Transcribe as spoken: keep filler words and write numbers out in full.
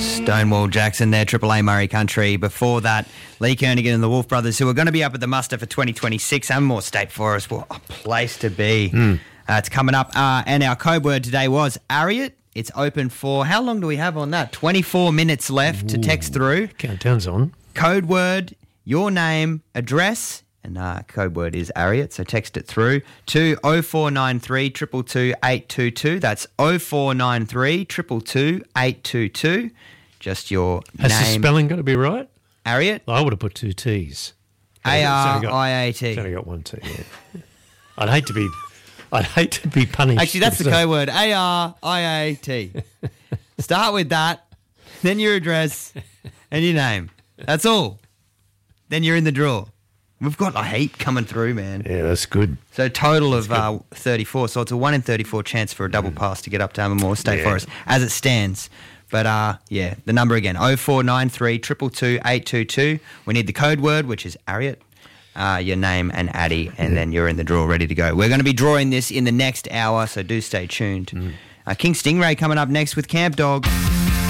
Stonewall Jackson there, Triple A Murray Country. Before that, Lee Kernaghan and the Wolf Brothers, who are going to be up at the muster for twenty twenty-six. Ambermore State Forest, well, a place to be. Mm. Uh, it's coming up. Uh, and our code word today was Ariat. It's open for, how long do we have on that? twenty-four minutes left Ooh, to text through. Countdown's on. Code word, your name, address, and uh, code word is Ariat, so text it through to oh four nine three, two two two, eight two two. That's oh four nine three, two two two, eight two two. Just your Has name. Has the spelling got to be right? Ariat? I would have put two T's. A R I A T. It's only got one T, yeah. I'd hate to be... I'd hate to be punished. Actually, that's the code word, A R I A T. Start with that, then your address and your name. That's all. Then you're in the draw. We've got a heap coming through, man. Yeah, that's good. So total of uh, thirty-four. So it's a one in thirty-four chance for a double pass to get up to Ambermore State yeah. Forest as it stands. But, uh, yeah, the number again, oh four nine three, two two two, eight two two. We need the code word, which is Ariat, uh, your name and Addy, and yeah. then you're in the draw, ready to go. We're going to be drawing this in the next hour, so do stay tuned. Mm. Uh, King Stingray coming up next with Camp Dog.